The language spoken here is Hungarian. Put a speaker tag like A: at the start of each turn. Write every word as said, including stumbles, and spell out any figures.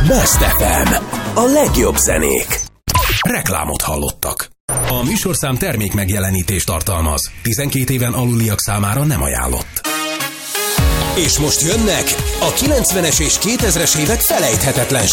A: Best ef em. A legjobb zenék. Reklámot hallottak. A műsorszám termék megjelenítést tartalmaz. tizenkét éven aluliak számára nem ajánlott. És most jönnek a kilencvenes és kétezres évek felejthetetlen